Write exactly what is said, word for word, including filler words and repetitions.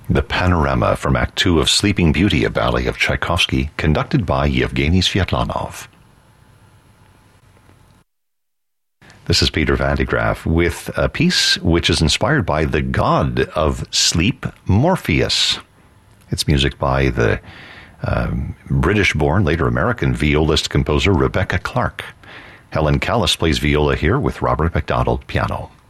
The panorama from Act Two of Sleeping Beauty, a ballet of Tchaikovsky, conducted by Yevgeny Sviatlanov. This is Peter Van de Graaf with a piece which is inspired by the god of sleep, Morpheus. It's music by the um, British-born, later American violist-composer Rebecca Clark. Helen Callis plays viola here with Robert McDonald piano.